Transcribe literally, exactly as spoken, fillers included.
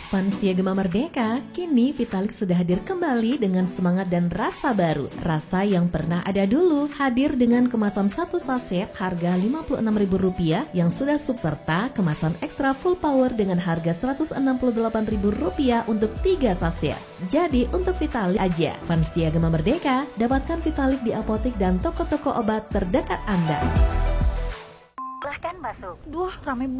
Fans setia Gema Merdeka, kini Vitalix sudah hadir kembali dengan semangat dan rasa baru. Rasa yang pernah ada dulu, hadir dengan kemasan satu saset harga lima puluh enam ribu rupiah yang sudah sub, serta kemasan ekstra full power dengan harga seratus enam puluh delapan ribu rupiah untuk tiga saset. Jadi untuk Vitalix aja, fans setia Gema Merdeka, dapatkan Vitalix di apotek dan toko-toko obat terdekat Anda. Silahkan masuk. Duh, rame